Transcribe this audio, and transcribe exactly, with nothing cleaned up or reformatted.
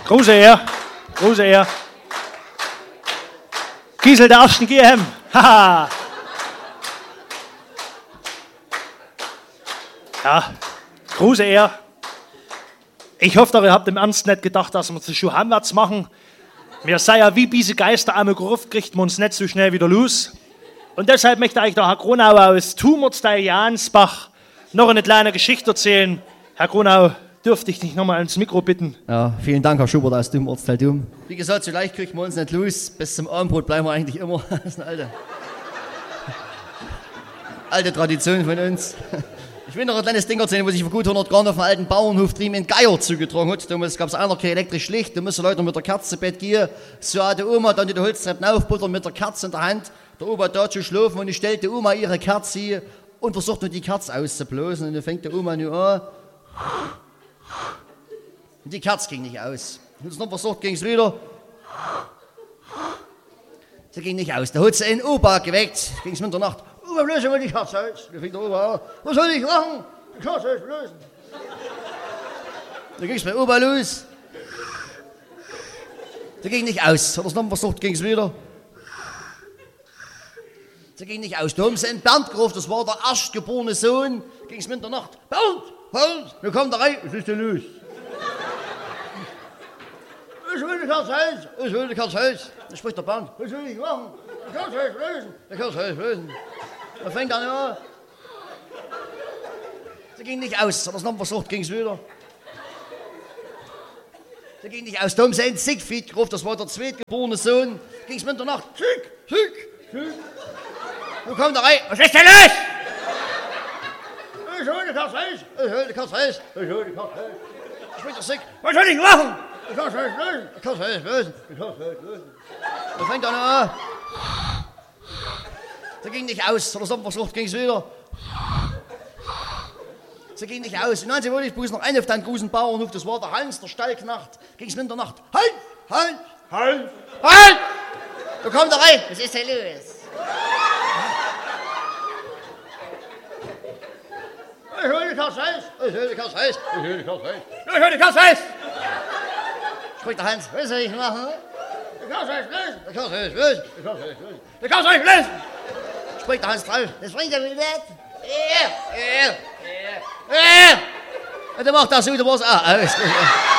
Große Ehre, große Ehre. Giesel der ersten G M. Haha. Ja, große Ehre. Ich hoffe, ihr habt im Ernst nicht gedacht, dass wir das schon heimwärts machen. Wir seien ja wie diese Geister am Gruft, kriegt man uns nicht so schnell wieder los. Und deshalb möchte euch der Herr Gronau aus Tumortsteil Jansbach noch eine kleine Geschichte erzählen. Herr Gronau, dürfte ich dich nochmal ans Mikro bitten? Ja, vielen Dank, Herr Schubert aus dem Ortsteil Dum. Wie gesagt, so leicht kriegen wir uns nicht los. Bis zum Abendbrot bleiben wir eigentlich immer. Das ist eine alte, alte Tradition von uns. Ich will noch ein kleines Ding erzählen, wo sich vor gut hundert Jahren auf dem alten Bauernhof drüben in Geier zugetragen hat. Damals gab es einer kein elektrisch Licht, da müssen Leute mit der Kerze ins Bett gehen. So hat die Oma dann die Holztreppen aufbuttern mit der Kerze in der Hand. Der Opa da zu schlafen und ich stellte die Oma ihre Kerze und versucht nur die Kerze auszublasen. Und dann fängt die Oma nur an. Und die Kerze ging nicht aus. Und es noch versucht, ging es wieder. Sie ging nicht aus. Da hat sie einen Opa geweckt. Ging es mit der Nacht. Opa, löse mal die Kerze aus. Da fängt der Opa an. Was soll ich machen? Die Kerze auslösen. Da ging es bei Opa los. Da ging nicht aus. Hat er es noch versucht, ging es wieder. Sie ging nicht aus. Da haben sie einen Bernd gerufen, das war der erstgeborene Sohn. Ging es mit der Nacht. Bernd, Bernd, wir kommen da rein. Was ist denn los? Ich will die Kerze aus. Ich will die Kerze aus. Da spricht der Bernd. Was soll ich machen? Die Kerze auslösen. Die Kerze auslösen. Da fängt er an. Sie ging nicht aus. Hat er es noch versucht, ging es wieder. Sie ging nicht aus. Da haben sie einen Siegfried gerufen, das war der zweitgeborene Sohn. Ging es mit der Nacht. Sieg, Sieg, Sieg. Wo kommt der rein? Was ist denn los? Ich hol die Kerze raus. Ich hol die Kerze raus. Ich hol die Kerze raus. Ich spricht der Sieg. Was soll ich machen? Die Kerze lösen. Die Kerze lösen. Die Kerze lösen. Da fängt er an. Sie ging nicht aus. Hat er es versucht, ging es wieder. Sie ging nicht aus. Und dann wollte ich bloß noch einen auf den großen Bauernhof. Das war der Hans, der Stallknecht. Ging es mit der Nacht. Halt! Halt! Halt! Halt! Wo kommt er rein? Was ist denn los? Ich hol die Kerze raus. Ich hol die Kerze raus. Ich hol die Kerze raus. Ich hol die Kerze raus. Spricht der Hans. Was soll ich machen? Die Kerze ist lösen. Die Kerze ist lösen. Die Kerze ist lösen. Die Kerze ist lösen. Spricht der Hans drauf. Das bringt er mir nicht. Ja, ja, ja, ja. Und dann macht er so, da war es auch aus.